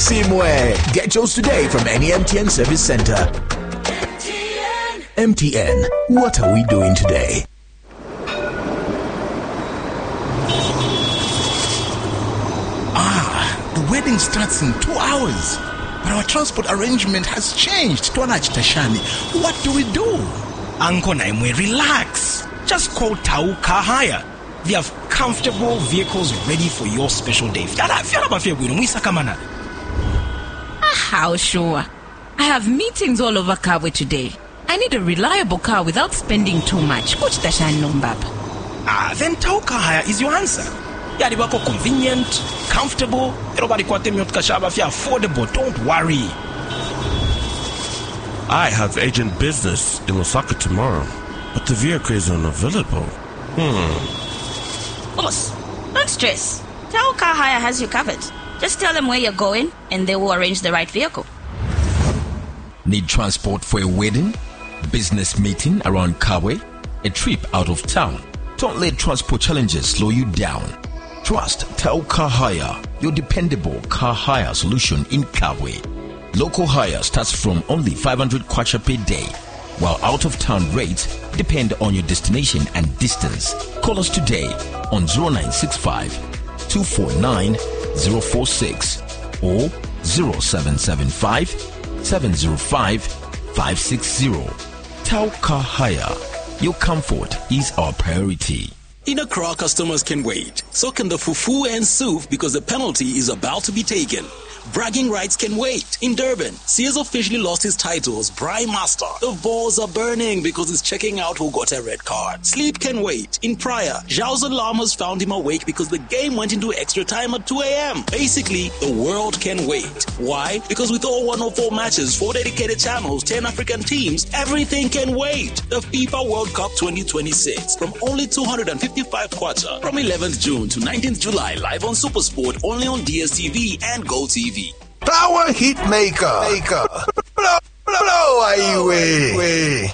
Simwe. Get yours today from any MTN service center. MTN, what are we doing today? The wedding starts in 2 hours. But our transport arrangement has changed. Tashani, what do we do? Uncle Naimwe, relax. Just call Tau Car Hire. They have comfortable vehicles ready for your special day. How sure? I have meetings all over Kabwe today. I need a reliable car without spending too much. Coach Tashani Nombaba. Then Tau Car Hire is your answer. Yadibako convenient, comfortable, affordable, don't worry. I have agent business in Osaka tomorrow, but the vehicle is unavailable. Boss, don't stress. Tau Car Hire has you covered. Just tell them where you're going and they will arrange the right vehicle. Need transport for a wedding, business meeting around Kabwe, a trip out of town? Don't let transport challenges slow you down. Trust Tau Car Hire, your dependable car hire solution in Kabwe. Local hire starts from only 500 kwacha per day, while out-of-town rates depend on your destination and distance. Call us today on 0965 249 046 or 0775 705 560. Tau Car Hire, your comfort is our priority. In Accra, customers can wait. So can the fufu and soup because the penalty is about to be taken. Bragging rights can wait. In Durban, Sears officially lost his titles, Braai Master. The balls are burning because he's checking out who got a red card. Sleep can wait. In Praia, Zhao's alarm has found him awake because the game went into extra time at 2 a.m. Basically, the world can wait. Why? Because with all 104 matches, 4 dedicated channels, 10 African teams, everything can wait. The FIFA World Cup 2026 from only 255 kwacha from 11th June to 19th July live on SuperSport only on DSTV and GoTV. Power Hit Maker. Blow away.